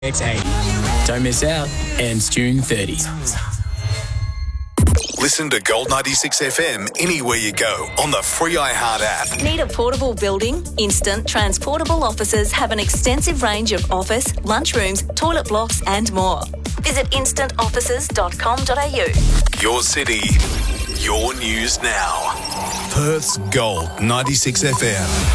X80. Don't miss out. Ends June 30. Listen to Gold 96 FM anywhere you go on the free iHeart app. Need a portable building? Instant Transportable Offices have an extensive range of office, lunchrooms, toilet blocks and more. Visit instantoffices.com.au. Your city, your news now. Perth's Gold 96 FM.